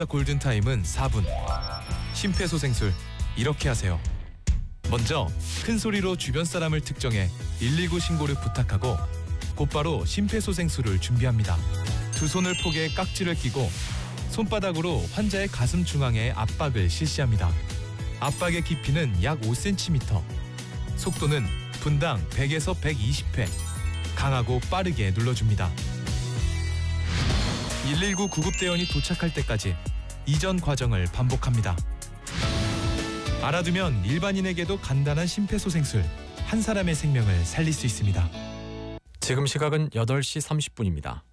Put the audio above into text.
골든타임은 4분. 심폐소생술 이렇게 하세요. 먼저 큰 소리로 주변 사람을 특정해 119 신고를 부탁하고 곧바로 심폐소생술을 준비합니다. 두 손을 포개 깍지를 끼고 손바닥으로 환자의 가슴 중앙에 압박을 실시합니다. 압박의 깊이는 약 5cm. 속도는 분당 100에서 120회. 강하고 빠르게 눌러줍니다. 119 구급대원이 도착할 때까지 이전 과정을 반복합니다. 알아두면 일반인에게도 간단한 심폐소생술, 한 사람의 생명을 살릴 수 있습니다. 지금 시각은 8시 30분입니다.